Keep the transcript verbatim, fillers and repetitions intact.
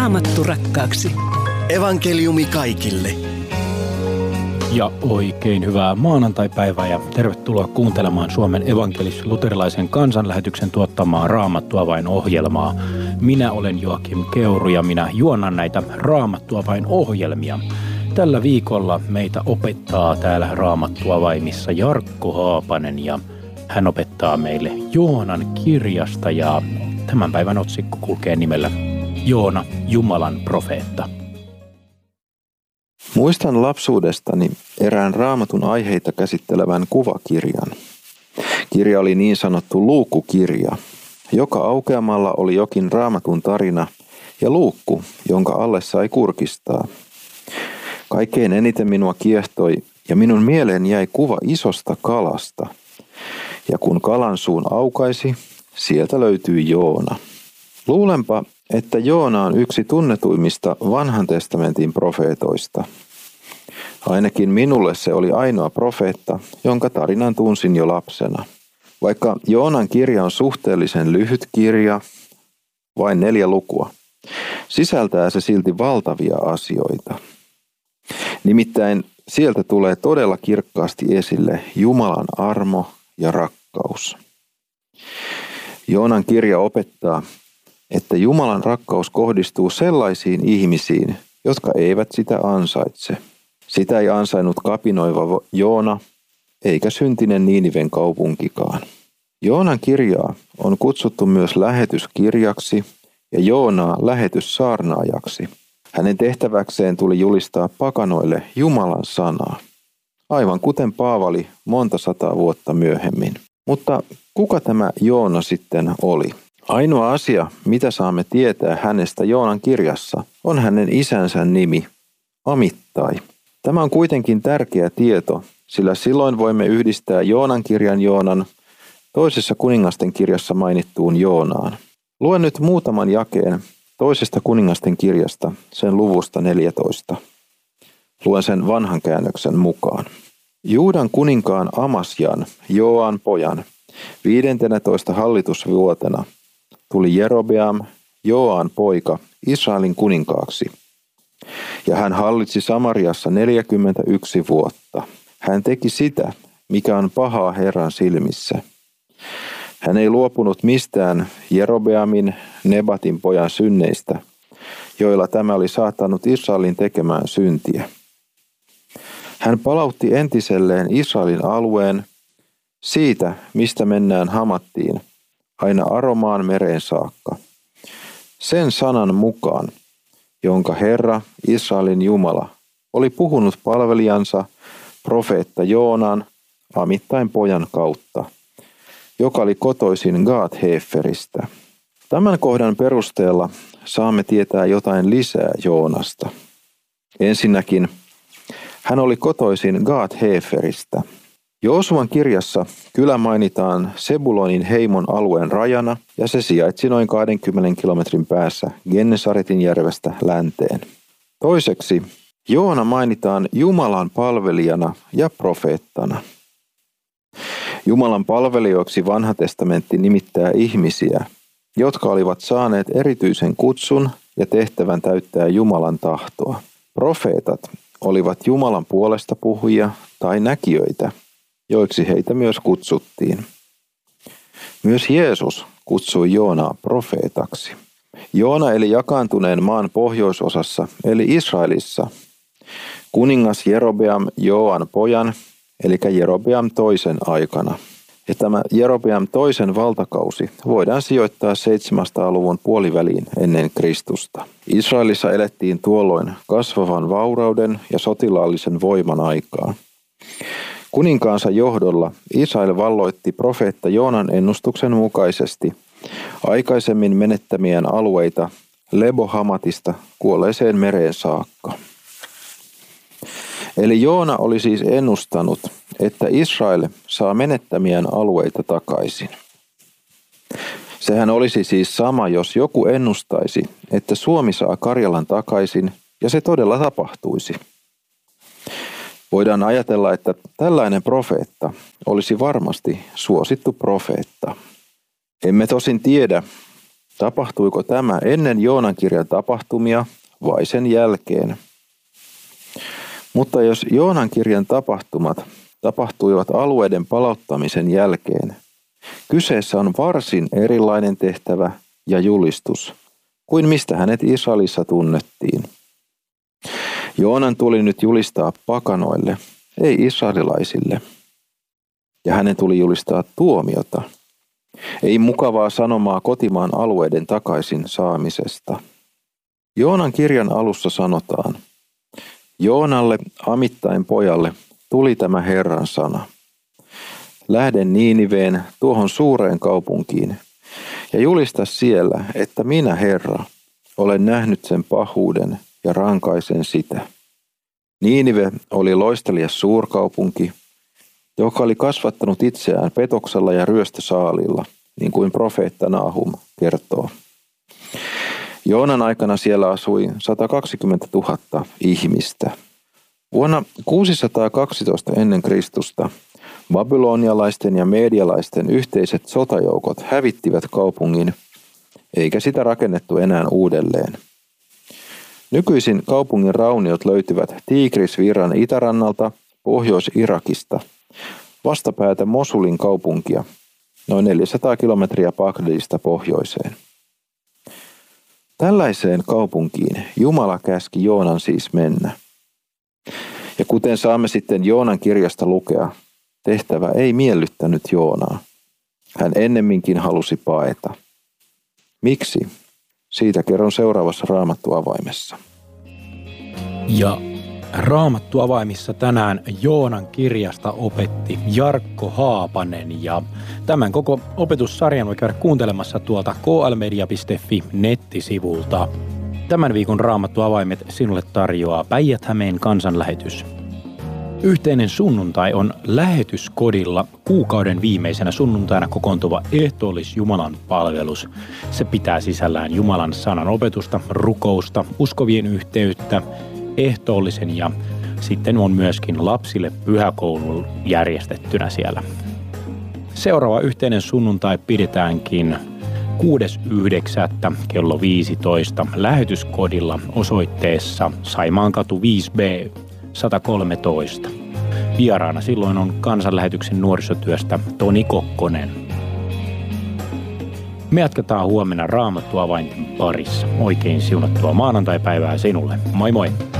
Raamattu rakkaaksi. Evankeliumi kaikille. Ja oikein hyvää maanantaipäivää ja tervetuloa kuuntelemaan Suomen evankelis-luterilaisen kansanlähetyksen tuottamaa Raamattua vain -ohjelmaa. Minä olen Joakim Keuru ja minä juonan näitä Raamattua vain -ohjelmia. Tällä viikolla meitä opettaa täällä Raamattua vaimissa Jarkko Haapanen ja hän opettaa meille Joonan kirjasta ja tämän päivän otsikko kulkee nimellä Joona, Jumalan profeetta. Muistan lapsuudestani erään Raamatun aiheita käsittelevän kuvakirjan. Kirja oli niin sanottu luukkukirja. Joka aukeamalla oli jokin Raamatun tarina ja luukku, jonka alle sai kurkistaa. Kaikkein eniten minua kiehtoi ja minun mieleen jäi kuva isosta kalasta. Ja kun kalan suun aukaisi, sieltä löytyi Joona. Luulenpa, että Joona on yksi tunnetuimmista vanhan testamentin profeetoista. Ainakin minulle se oli ainoa profeetta, jonka tarinan tunsin jo lapsena. Vaikka Joonan kirja on suhteellisen lyhyt kirja, vain neljä lukua, sisältää se silti valtavia asioita. Nimittäin sieltä tulee todella kirkkaasti esille Jumalan armo ja rakkaus. Joonan kirja opettaa, että Jumalan rakkaus kohdistuu sellaisiin ihmisiin, jotka eivät sitä ansaitse. Sitä ei ansainnut kapinoiva Joona, eikä syntinen Niiniven kaupunkikaan. Joonan kirjaa on kutsuttu myös lähetyskirjaksi ja Joonaa lähetyssaarnaajaksi. Hänen tehtäväkseen tuli julistaa pakanoille Jumalan sanaa, aivan kuten Paavali monta sataa vuotta myöhemmin. Mutta kuka tämä Joona sitten oli? Ainoa asia, mitä saamme tietää hänestä Joonan kirjassa, on hänen isänsä nimi, Amittai. Tämä on kuitenkin tärkeä tieto, sillä silloin voimme yhdistää Joonan kirjan Joonan toisessa kuningasten kirjassa mainittuun Joonaan. Luen nyt muutaman jakeen toisesta kuningasten kirjasta, sen luvusta neljätoista. Luen sen vanhan käännöksen mukaan. Juudan kuninkaan Amasjan, Joan pojan, viidentenätoista hallitusvuotena tuli Jerobeam, Joan poika, Israelin kuninkaaksi. Ja hän hallitsi Samariassa neljäkymmentäyksi vuotta. Hän teki sitä, mikä on pahaa Herran silmissä. Hän ei luopunut mistään Jerobeamin, Nebatin pojan synneistä, joilla tämä oli saattanut Israelin tekemään syntiä. Hän palautti entiselleen Israelin alueen siitä, mistä mennään Hamattiin, aina Aromaan mereen saakka. Sen sanan mukaan, jonka Herra, Israelin Jumala, oli puhunut palvelijansa profeetta Joonan, Amittain pojan kautta, joka oli kotoisin Gaat-Heferistä. Tämän kohdan perusteella saamme tietää jotain lisää Joonasta. Ensinnäkin, hän oli kotoisin Gaat-Heferistä. Joosuan kirjassa kylä mainitaan Sebulonin heimon alueen rajana ja se sijaitsi noin kaksikymmentä kilometrin päässä Gennesaretin järvestä länteen. Toiseksi, Joona mainitaan Jumalan palvelijana ja profeettana. Jumalan palvelijoiksi vanha testamentti nimittää ihmisiä, jotka olivat saaneet erityisen kutsun ja tehtävän täyttää Jumalan tahtoa. Profeetat olivat Jumalan puolesta puhujia tai näkijöitä, joiksi heitä myös kutsuttiin. Myös Jeesus kutsui Joonaa profeetaksi. Joona eli jakaantuneen maan pohjoisosassa, eli Israelissa. Kuningas Jerobeam Joan pojan, eli Jerobeam toisen aikana. Ja tämä Jerobeam toisen valtakausi voidaan sijoittaa seitsemänsadan-luvun puoliväliin ennen Kristusta. Israelissa elettiin tuolloin kasvavan vaurauden ja sotilaallisen voiman aikaa. Kuninkaansa johdolla Israel valloitti profeetta Joonan ennustuksen mukaisesti aikaisemmin menettämien alueita Lebo-Hamatista kuolleeseen mereen saakka. Eli Joona oli siis ennustanut, että Israel saa menettämien alueita takaisin. Sehän olisi siis sama, jos joku ennustaisi, että Suomi saa Karjalan takaisin ja se todella tapahtuisi. Voidaan ajatella, että tällainen profeetta olisi varmasti suosittu profeetta. Emme tosin tiedä, Tapahtuiko tämä ennen Joonan kirjan tapahtumia vai sen jälkeen? Mutta jos Joonan kirjan tapahtumat tapahtuivat alueiden palauttamisen jälkeen, kyseessä on varsin erilainen tehtävä ja julistus kuin mistä hänet Israelissa tunnettiin. Joonan tuli nyt julistaa pakanoille, ei israelilaisille. Ja hänen tuli julistaa tuomiota, ei mukavaa sanomaa kotimaan alueiden takaisin saamisesta. Joonan kirjan alussa sanotaan, Joonalle, Amittain pojalle, tuli tämä Herran sana. Lähde Niiniveen, tuohon suureen kaupunkiin, ja julista siellä, että minä, Herra, olen nähnyt sen pahuuden ja rankaisen sitä. Niinive oli loistelias suurkaupunki, joka oli kasvattanut itseään petoksella ja ryöstösaalilla, niin kuin profeetta Nahum kertoo. Joonan aikana siellä asui sata kaksikymmentätuhatta ihmistä. Vuonna kuusisataakaksitoista ennen Kristusta babylonialaisten ja medialaisten yhteiset sotajoukot hävittivät kaupungin, eikä sitä rakennettu enää uudelleen. Nykyisin kaupungin rauniot löytyvät Tigrisvirran itärannalta Pohjois-Irakista, vastapäätä Mosulin kaupunkia, noin neljäsataa kilometriä Bagdadista pohjoiseen. Tällaiseen kaupunkiin Jumala käski Joonan siis mennä. Ja kuten saamme sitten Joonan kirjasta lukea, tehtävä ei miellyttänyt Joonaa. Hän ennemminkin halusi paeta. Miksi? Siitä kerron seuraavassa Raamattu-avaimessa. Ja Raamattu-avaimissa tänään Joonan kirjasta opetti Jarkko Haapanen ja tämän koko opetussarjan voi käydä kuuntelemassa tuolta k l media piste f i nettisivulta. Tämän viikon Raamattu-avaimet sinulle tarjoaa Päijät-Hämeen kansanlähetys. Yhteinen sunnuntai on lähetyskodilla kuukauden viimeisenä sunnuntaina kokoontuva ehtoollis Jumalan palvelus. Se pitää sisällään Jumalan sanan opetusta, rukousta, uskovien yhteyttä, ehtoollisen ja sitten on myöskin lapsille pyhäkoulu järjestettynä siellä. Seuraava yhteinen sunnuntai pidetäänkin kuudes yhdeksättä kello viisitoista lähetyskodilla osoitteessa Saimaankatu viisi B sata kolmetoista. Vieraana silloin on kansanlähetyksen nuorisotyöstä Toni Kokkonen. Me jatketaan huomenna Raamattu-avainten parissa. Oikein siunattua maanantaipäivää sinulle. Moi moi!